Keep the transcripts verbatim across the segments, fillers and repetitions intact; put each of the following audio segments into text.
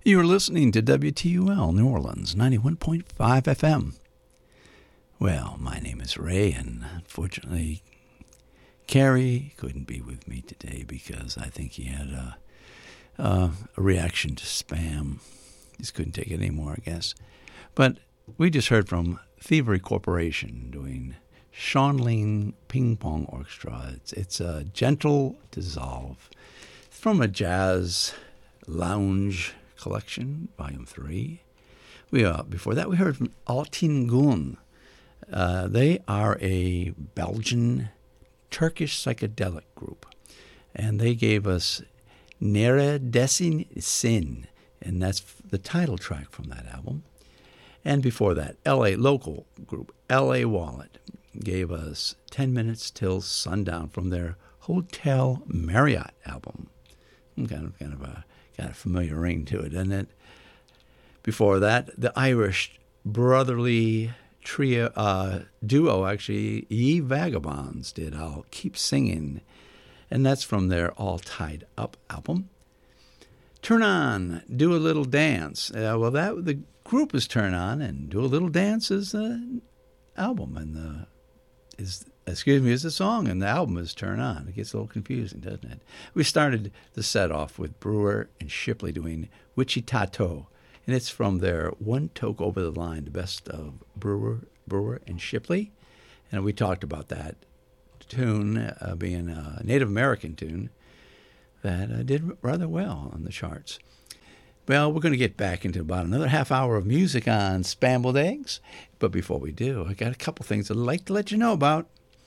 You're listening to W T U L New Orleans, ninety-one point five F M. Well, my name is Ray, and unfortunately, Carrie couldn't be with me today because I think he had a, a, a reaction to spam. He just couldn't take it anymore, I guess. But we just heard from Thievery Corporation doing Seanling Ping Pong Orchestra. It's, it's a Gentle Dissolve. It's from a jazz lounge collection, volume three. We uh, before that we heard from Altin Gun. Uh, they are a Belgian Turkish psychedelic group, and they gave us Nere Desin Sin, and that's the title track from that album. And before that, L A local group L A Wallet gave us ten minutes Till Sundown from their Hotel Marriott album. Kind of kind of a got a familiar ring to it, doesn't it? Before that, the Irish brotherly trio, uh, duo, actually, Ye Vagabonds did I'll Keep Singing, and that's from their All Tied Up album. Turn On, Do a Little Dance. Uh, well, that the group is Turn On, and Do a Little Dance is the album, and the is excuse me, is the song, and the album is Turn On. It gets a little confusing, doesn't it? We started the set off with Brewer and Shipley doing Wichitato, and it's from their One Toke Over the Line, the best of Brewer, Brewer and Shipley. And we talked about that tune uh, being a Native American tune that uh, did rather well on the charts. Well, we're going to get back into about another half hour of music on Scrambled Eggs. But before we do, I got a couple things I'd like to let you know about.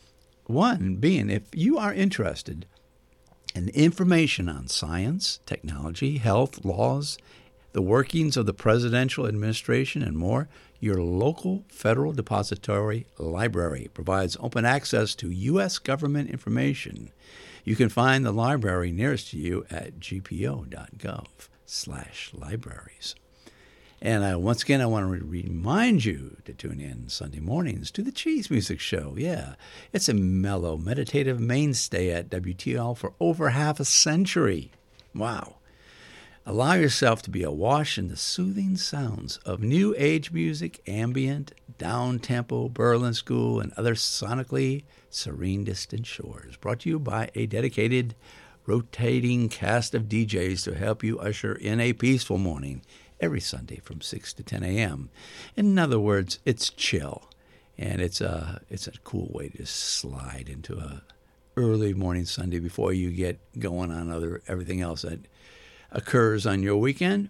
One being, if you are interested in information on science, technology, health, laws, the workings of the presidential administration, and more, your local Federal Depository Library provides open access to U S government information. You can find the library nearest to you at g p o dot gov slash libraries. And uh, once again, I want to re- remind you to tune in Sunday mornings to the Cheese Music Show. Yeah, it's a mellow, meditative mainstay at W T L for over half a century. Wow. Allow yourself to be awash in the soothing sounds of new age music, ambient, down-tempo, Berlin School, and other sonically serene distant shores. Brought to you by a dedicated rotating cast of D Js to help you usher in a peaceful morning every Sunday from six to ten a.m. In other words, it's chill, and it's a, it's a cool way to slide into a early morning Sunday before you get going on other everything else that occurs on your weekend.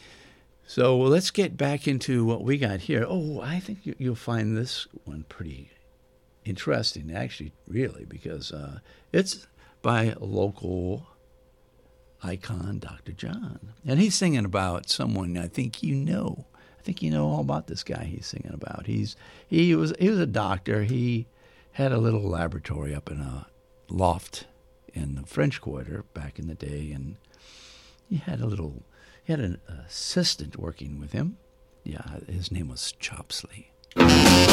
So well, let's get back into what we got here. Oh, I think you, you'll find this one pretty interesting, actually, really, because uh, it's by a local icon, Doctor John. And he's singing about someone I think you know. I think you know all about this guy he's singing about. He's he was he was a doctor. He had a little laboratory up in a loft in the French Quarter back in the day, and he had a little he had an assistant working with him. Yeah, his name was Chopsley.